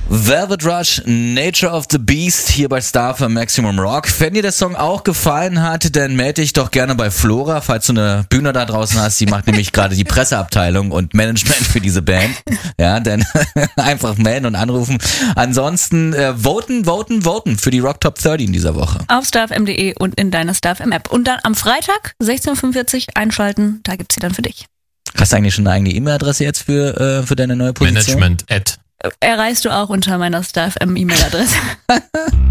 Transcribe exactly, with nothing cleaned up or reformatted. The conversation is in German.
Velvet Rush, Nature of the Beast, hier bei Star für Maximum Rock. Wenn dir der Song auch gefallen hat, dann melde dich doch gerne bei Flora, falls du eine Bühne da draußen hast. Die macht nämlich gerade die Presseabteilung und Management für diese Band. Ja, dann einfach melden und anrufen. Ansonsten äh, voten, voten, voten für die Rock Top dreißig in dieser Woche. Auf starfm punkt de und in deiner StarFM-App. Und dann am Freitag, sechzehn Uhr fünfundvierzig, einschalten, da gibt's sie dann für dich. Hast du eigentlich schon eine eigene E-Mail-Adresse jetzt für, äh, für deine neue Position? Management at Erreichst du auch unter meiner StarFM-E-Mail-Adresse.